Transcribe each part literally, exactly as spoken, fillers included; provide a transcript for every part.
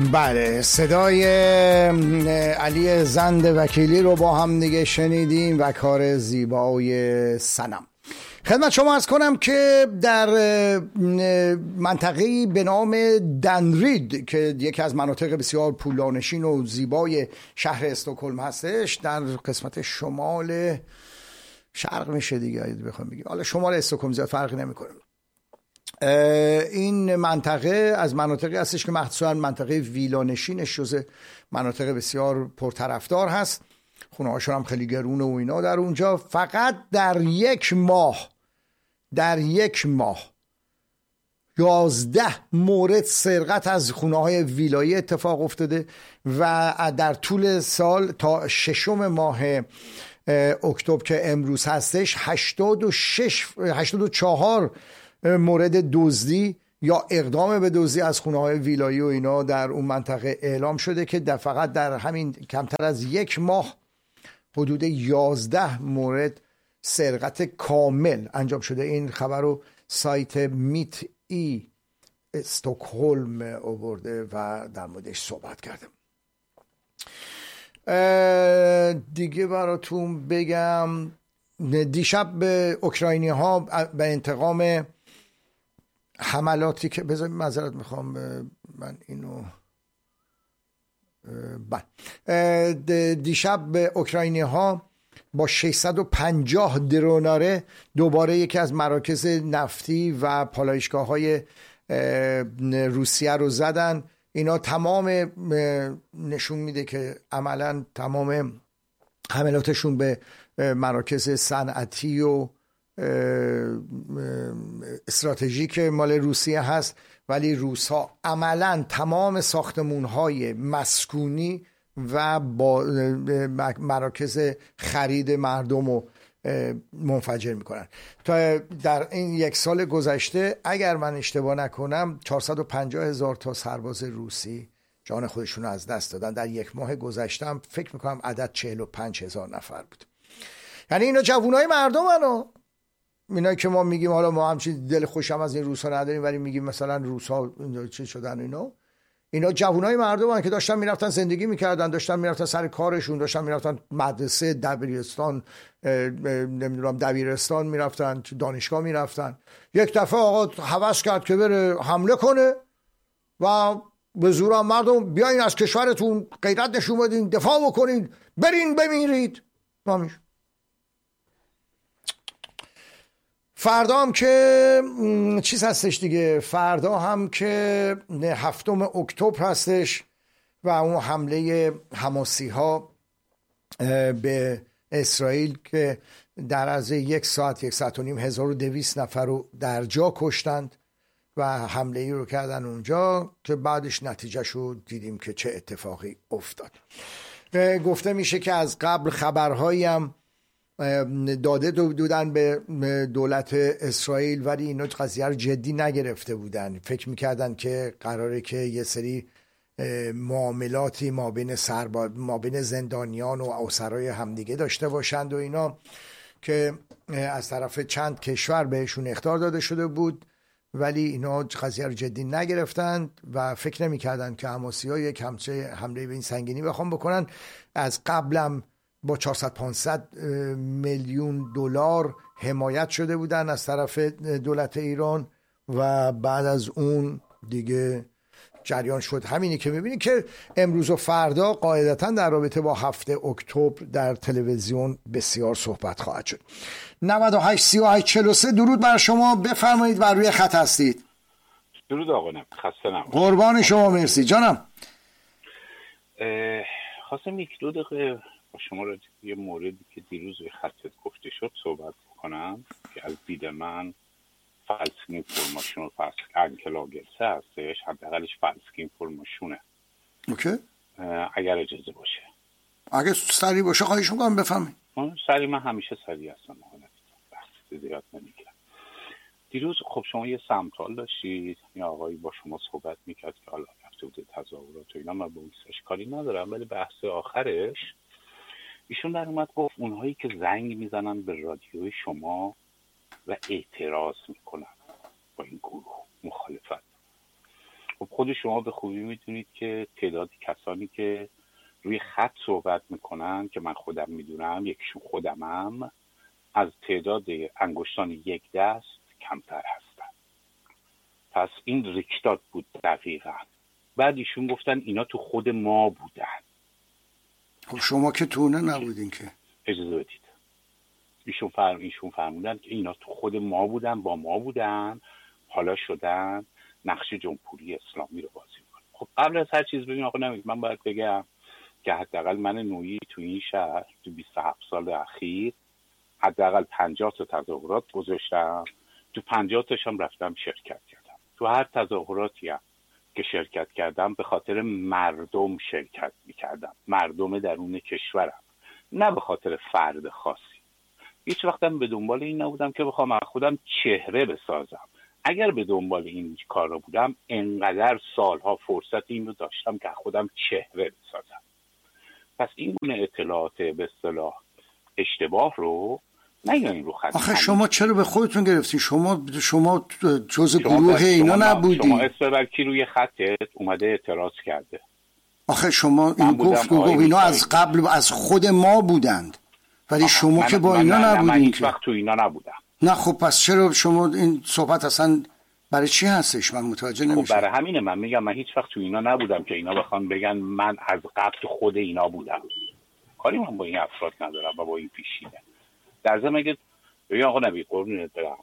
بله، صدای علی زند وکیلی رو با هم دیگه شنیدیم و کار زیبای صنم. خدمت شما عرض کنم که در منطقه‌ای به نام دنرید که یکی از مناطق بسیار پولانشین و زیبای شهر استکهلم هستش، در قسمت شمال شرق میشه دیگه بخوام بگیم، حالا شمال استکهلم زیاد فرقی نمیکنه. این منطقه از مناطقی هستش که مخصوصا منطقه ویلانشینش جزء مناطق بسیار پرطرفدار هست. خونه هاشون هم خیلی گرونه و اینا در اونجا. فقط در یک ماه در یک ماه یازده مورد سرقت از خونه های ویلایی اتفاق افتاده و در طول سال تا ششم ماه اکتبر که امروز هستش هشتاد و شش هشتاد و چهار مورد دزدی یا اقدام به دزدی از خونه های ویلایی و اینا در اون منطقه اعلام شده که در فقط در همین کمتر از یک ماه حدود یازده مورد سرقت کامل انجام شده. این خبر رو سایت میت ای استکهلم آورده و در موردش صحبت کرده. دیگه براتون بگم دیشب به اوکراینی ها به انتقام حملاتی که بذار معذرت میخوام من اینو بله دیشب به اوکراینی ها با ششصد و پنجاه دروناره دوباره یکی از مراکز نفتی و پالایشگاه های روسیه رو زدن. اینا تمام نشون میده که عملا تمام حملاتشون به مراکز صنعتی و استراتژیک مال روسیه هست، ولی روس‌ها عملاً تمام ساختمان‌های مسکونی و با مراکز خرید مردم رو منفجر میکنن. تا در این یک سال گذشته اگر من اشتباه نکنم چهارصد و پنجاه هزار تا سرباز روسی جان خودشون رو از دست دادن. در یک ماه گذشته هم فکر میکنم عدد چهل و پنج هزار نفر بود. یعنی اینا جوونای مردم هنو. اینا که ما میگیم حالا ما همچین دل خوشم از این روسا نداریم ولی میگیم مثلا روسا چه شدن اینا اینا جوونای مردم هن که داشتن میرفتن زندگی میکردن، داشتن میرفتن سر کارشون، داشتن میرفتن مدرسه، دبیرستان، نمیدونم دبیرستان میرفتن، دانشگاه میرفتن. یک دفعه آقا هوس کرد که بره حمله کنه و به زور مردم بیاین از کشورتون غیرت نشون بدین، دفاع بکنین، برین بمیرید. نمیشه. فردا هم که چیز هستش دیگه، فردا هم که هفتم اکتبر هستش و اون حمله حماسی ها به اسرائیل که در از یک ساعت یک ساعت و نیم هزار و دویست نفر رو در جا کشتند و حمله ای رو کردن اونجا که بعدش نتیجه شو دیدیم که چه اتفاقی افتاد. گفته میشه که از قبل خبرهایی هم داده دودن به دولت اسرائیل ولی اینا قضیه رو جدی نگرفته بودن. فکر میکردن که قراره که یه سری معاملاتی ما بین سرباز ما بین زندانیان و اسرای همدیگه داشته باشند و اینا که از طرف چند کشور بهشون اخطار داده شده بود، ولی اینا قضیه رو جدی نگرفتن و فکر نمیکردن که حماسی‌ها یک همچه حمله به این سنگینی بخوام بکنن. از قبلم با چهارصد پانصد میلیون دلار حمایت شده بودن از طرف دولت ایران و بعد از اون دیگه جریان شد همینی که میبینی که امروز و فردا قاعدتا در رابطه با هفته اکتبر در تلویزیون بسیار صحبت خواهد شد. نود و هشت سی و هشت چهل و سه درود بر شما، بفرمایید و روی خط هستید. درود آقا، نه خسته نباشید. قربان شما، مرسی جانم. خواستم یک دو دقیقه با شما را یه موردی که دیروز به خطت گفته شد صحبت کنم که از دید من فالس اینفورماسیون فالس انکلاگرسه هستش، حداقلش فالس اینفورماسیونه. اوکی. اگر اجازه باشه. اگه سریع باشه خواهش میکنم بفهمید. سریع، من همیشه سریع هستم، بحث زیاد نمیگیرم. دیروز خب شما یه سمتال داشتید، یه آقایی با شما صحبت میکرد که حالا رفته بوده تظاهرات و اینا، من با اونش کاری ندارم، ولی بحث آخرش ایشون در اومد گفت اونهایی که زنگ میزنن به رادیوی شما و اعتراض میکنن با این گروه مخالفت، خب خود شما به خوبی میدونید که تعداد کسانی که روی خط صحبت میکنن که من خودم میدونم، یکیشون خودمم، از تعداد انگشتان یک دست کمتر هستن. پس این ریکتات بود دقیقا. بعد ایشون گفتن اینا تو خود ما بودن. خب شما که تونه نبودین که. اجازه بدید. ایشون فرم ایشون فرمودن که اینا تو خود ما بودن، با ما بودن، حالا شدن نقش جمهوری اسلامی رو بازی میکنن. خب قبل از هر چیز ببین آقا نمید، من باید بگم که حداقل من نوعی تو این شهر تو بیست و هفت سال اخیر حداقل پنجاه تا تظاهرات گذاشتم. تو پنجاه تاش هم رفتم شرکت کردم. تو هر تظاهراتی هم که شرکت کردم به خاطر مردم شرکت میکردم، مردم درون کشورم، نه به خاطر فرد خاصی. هیچ وقتم به دنبال این نبودم که بخوام از خودم چهره بسازم. اگر به دنبال این کار رو بودم انقدر سالها فرصت این رو داشتم که خودم چهره بسازم. پس این گونه اطلاعات به اصطلاح اشتباه رو نیاین رو خط. آخه شما چرا به خودتون گرفتین؟ شما شما جزء گروه اینا نبودین. شما اسم کی روی خطت اومده اعتراض کرده؟ آخه شما این گفت گفت اینا از قبل از خود ما بودند، ولی شما من که با من اینا من نبودین. من هیچ که وقت تو اینا نبودم. نه خب پس چرا شما این صحبت اصلا برای چی هستش؟ من متوجه نمیشم. خب برای همینه من میگم من هیچ وقت تو اینا نبودم که اینا بخوان بگن من از قبل تو خود اینا بودم. کاری من با این افراد ندارم و با این پیشینه. در ضمن اگه ببین آقا نبی قربونت برم،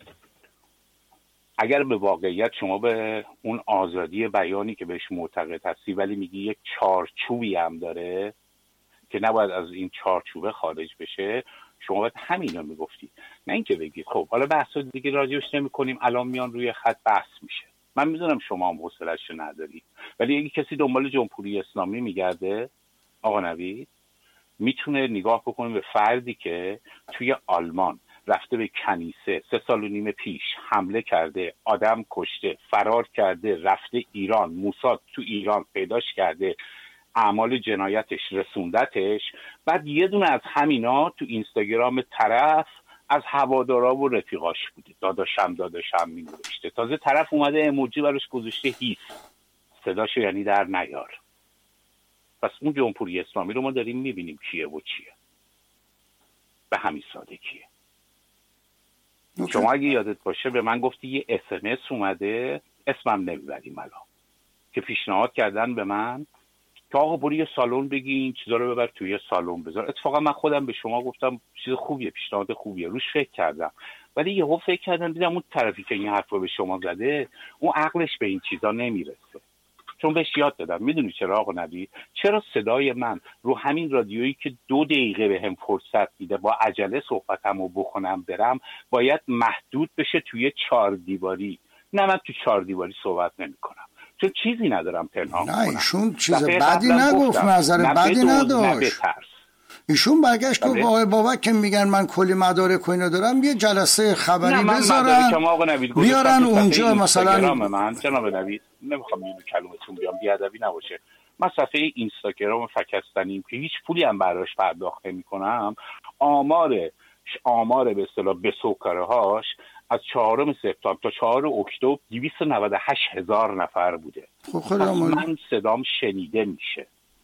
اگر به واقعیت شما به اون آزادی بیانی که بهش معتقد هستی ولی میگی یک چارچوبی هم داره که نباید از این چارچوبه خارج بشه، شما باید همین رو میگفتی، نه اینکه بگید خب حالا بحث دیگه راجعش نمی کنیم الان میان روی خط بحث میشه. من میدونم شما هم حوصله‌اش نداری، ولی اگه کسی دنبال جمهوری اسلامی میگرده آقا نوید میتونه نگاه بکنه به فردی که توی آلمان رفته به کنیسه سه سال و نیم پیش حمله کرده، آدم کشته، فرار کرده، رفته ایران، موساد تو ایران پیداش کرده، اعمال جنایتش رسوندتش، بعد یه دونه از همینا تو اینستاگرام طرف از هوادارا و رفیقاش بوده، داداشم داداشم می نوشته، تازه طرف اومده ایموجی براش گذاشته هیس، صداشو یعنی در نیار. پس اون جمهوری اسلامی رو ما داریم میبینیم کیه و چیه، به همین سادگیه. okay. شما اگه یادت باشه به من گفتی یه اس ام اس اومده، اسمم نمیبریم الان، که پیشنهاد کردن به من که آقا برو یه سالن بگی این چیزا رو ببر توی یه سالن بذار. اتفاقا من خودم به شما گفتم چیز خوبیه، پیشنهاد خوبیه، روش فکر کردم، ولی یهو فکر کردم دیدم اون طرفی که این حرفو به شما زده اون عقلش به این چیزا نمیرسه، چون بهش یاد دادم. میدونی چرا آقا نبی؟ چرا صدای من رو همین رادیویی که دو دقیقه به هم فرصت میده با عجله صحبتمو بکنم برم باید محدود بشه توی چهار دیواری؟ نه من تو چهار دیواری صحبت نمیکنم، چون چیزی ندارم پنهان کنم. نه ایشون چیز بدی نگفت، نظر بدی نداشت. ایشون برگشت گفت آقای بابک که میگن من کلی مدارک و اینا دارم یه جلسه خبری بذارن بیارن اونجا مثلا. من جناب نوید نمیخوام این کلمتون بیام بیادبی نباشه، من صفحه اینستاگرام فکستنیم که هیچ پولی هم براش پرداخت نمی‌کنم، آمار آمار به اصطلاح بسوکاره هاش از چهارم سپتامبر تا چهارم اکتبر دویست و نود و هشت هزار نفر بوده. خب من صدام شنیده میشه.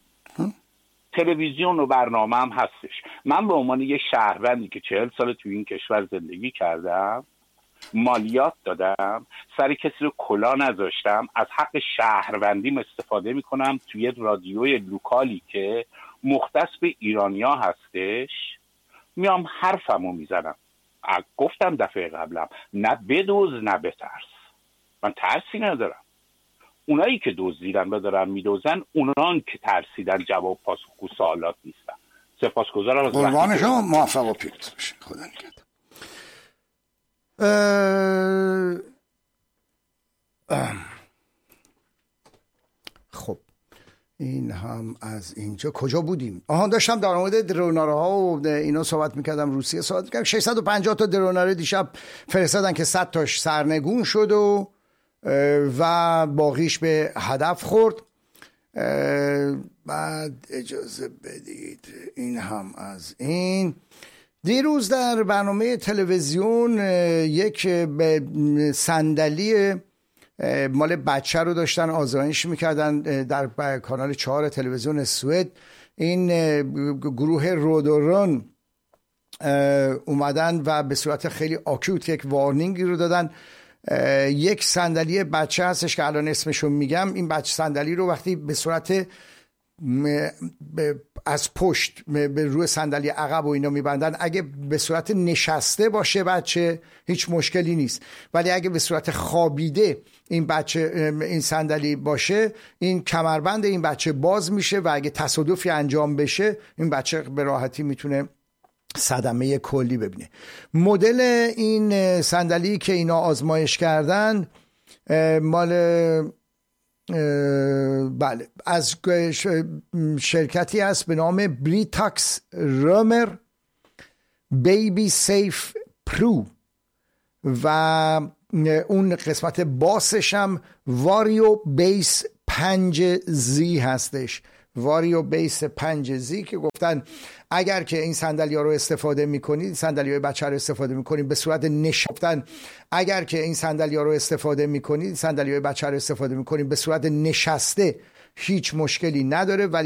تلویزیون و برنامه هم هستش. من به عنوان یه شهروندی که چهل سال توی این کشور زندگی کردم، مالیات دادم، سر کسی رو کلا نذاشتم، از حق شهروندیم استفاده میکنم توی رادیوی لوکالی که مختص به ایرانیا هستش، میام حرفمو میزنم. گفتم دفعه قبلم نه بدوز نه بترس، من ترسی ندارم. اونایی که دزدیدن و دارن میدوزن اونان که ترسیدن جواب پاسخگو سوالات نیستن. سپاسگزارم از قربان شما، موفق و پیروز باشین. خدا نگهدار. خب این هم از اینجا. کجا بودیم؟ آها داشتم در مورد دروناره ها و اینا صحبت میکردم. روسیه صحبت میکردم. ششصد و پنجاه تا دروناره دیشب فرستادن که صد تاش سرنگون شد و و باقیش به هدف خورد. بعد اجازه بدید این هم از این. دیروز در برنامه تلویزیون یک صندلی مال بچه رو داشتن آزمایش میکردن در کانال چهار تلویزیون سوئد. این گروه رودورون اومدن و به صورت خیلی آکوت یک وارنینگی رو دادن. یک صندلی بچه هستش که الان اسمشو میگم. این بچه صندلی رو وقتی به صورت از پشت به روی صندلی عقب و اینا میبندن، اگه به صورت نشسته باشه بچه هیچ مشکلی نیست، ولی اگه به صورت خوابیده این بچه این صندلی باشه، این کمربند این بچه باز میشه و اگه تصادفی انجام بشه این بچه به راحتی میتونه صدمه کلی ببینه. مدل این صندلی که اینا آزمایش کردن مال بله از شرکتی است به نام بریتاکس رومر بیبی سیف پرو و اون قسمت باسش هم واریو بیس پنج زی هستش. واریو بیس پنج زی که گفتن اگر که این صندلی‌ها رو استفاده می‌کنید، صندلی‌های بچه رو استفاده می‌کنید به صورت نشستن، اگر که این صندلی‌ها رو استفاده می‌کنید، صندلی‌های بچه رو استفاده می‌کنید به صورت نشسته هیچ مشکلی نداره، ولی